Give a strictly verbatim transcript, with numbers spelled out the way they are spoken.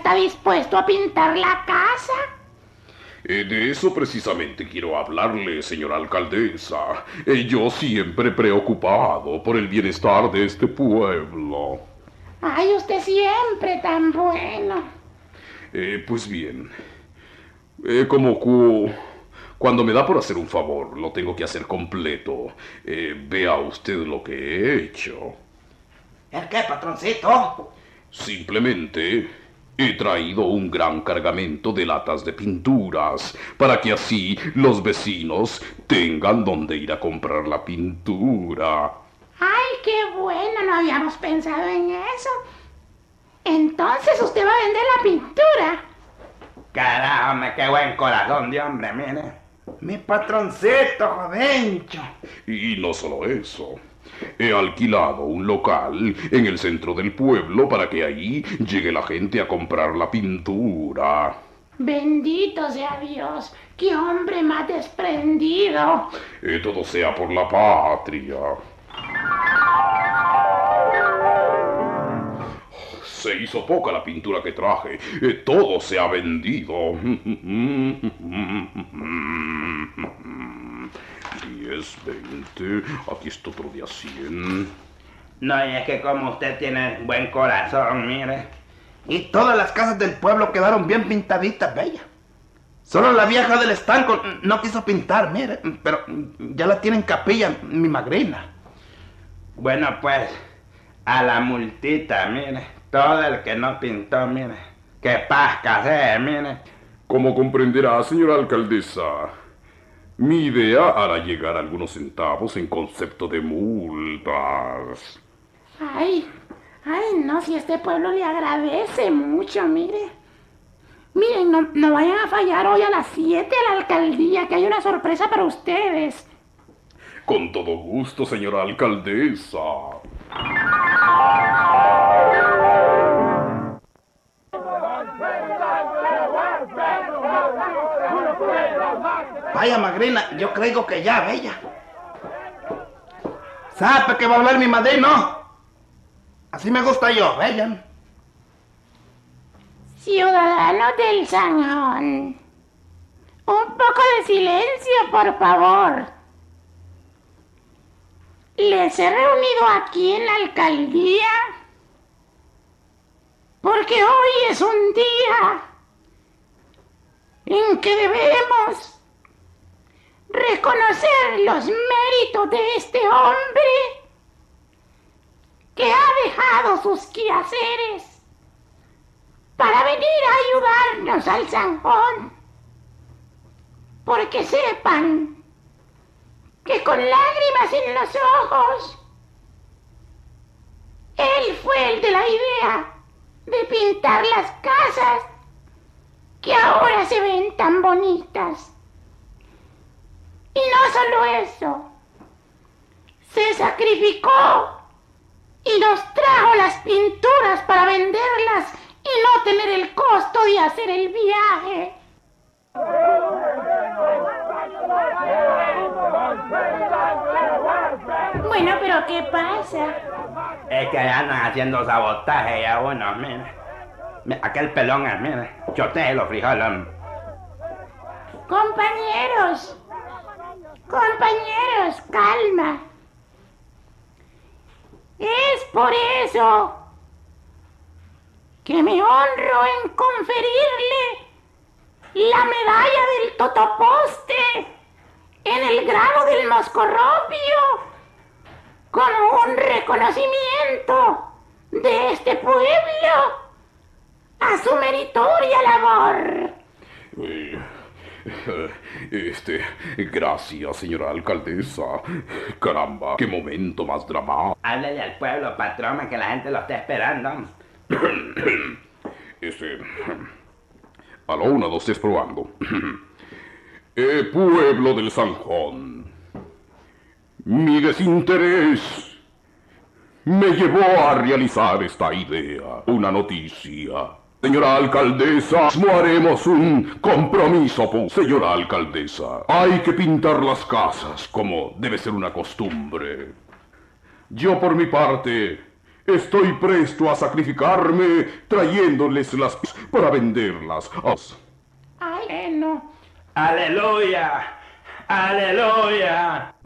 está dispuesto a pintar la casa. Eh, de eso precisamente quiero hablarle, señora alcaldesa. Eh, yo siempre preocupado por el bienestar de este pueblo. Ay, usted siempre tan bueno. Eh, pues bien, eh, como cu... cuando me da por hacer un favor, lo tengo que hacer completo. Eh, vea usted lo que he hecho. ¿El qué, patroncito? Simplemente he traído un gran cargamento de latas de pinturas para que así los vecinos tengan donde ir a comprar la pintura. Ay, qué bueno, no habíamos pensado en eso. Entonces usted va a vender la pintura. Carajo, qué buen corazón de hombre, mire. Mi patroncito, jovencho. Y no solo eso. He alquilado un local en el centro del pueblo para que ahí llegue la gente a comprar la pintura. Bendito sea Dios, qué hombre más desprendido. Eh, todo sea por la patria. Se hizo poca la pintura que traje. Eh, todo se ha vendido. diez, veinte. Aquí está otro día cien. No, y es que como usted tiene buen corazón, mire. Y todas las casas del pueblo quedaron bien pintaditas, bella. Solo la vieja del estanco no quiso pintar, mire. Pero ya la tiene en capilla, mi madrina. Bueno, pues, a la multita, mire. Todo el que no pintó, mire. Que pasca sea, mire. Como comprenderá, señora alcaldesa, mi idea hará llegar algunos centavos en concepto de multas. Ay, ay, no, si este pueblo le agradece mucho, mire. Miren, no, no vayan a fallar hoy a las siete a la alcaldía, que hay una sorpresa para ustedes. Con todo gusto, señora alcaldesa. Vaya, madrina, yo creo que ya, bella. ¿Sabe que va a hablar mi madrina? Así me gusta yo, bella. Ciudadanos del Sanjón, un poco de silencio, por favor. Les he reunido aquí en la alcaldía porque hoy es un día en que debemos reconocer los méritos de este hombre que ha dejado sus quehaceres para venir a ayudarnos al Sanjón. Porque sepan que con lágrimas en los ojos, él fue el de la idea de pintar las casas que ahora se ven tan bonitas. Y no solo eso, se sacrificó y nos trajo las pinturas para venderlas y no tener el costo de hacer el viaje. Bueno, pero ¿qué pasa? Es que andan haciendo sabotaje ya uno, mire. Aquel pelón es, mire, chotea los frijoles. Compañeros, compañeros, calma. Es por eso que me honro en conferirle la medalla del totoposte en el grado del moscorropio como un reconocimiento de este pueblo a su meritoria labor. Eh, Este, gracias, señora alcaldesa. Caramba, qué momento más dramático. Háblele al pueblo, patrón, que la gente lo está esperando. Este, aló, una, dos, tres, probando. Eh, pueblo del Sanjón, mi desinterés me llevó a realizar esta idea, una noticia. Señora alcaldesa, haremos un compromiso, señora alcaldesa. Hay que pintar las casas como debe ser una costumbre. Yo por mi parte Estoy presto a sacrificarme trayéndoles las para venderlas. Ay, no. Aleluya, aleluya.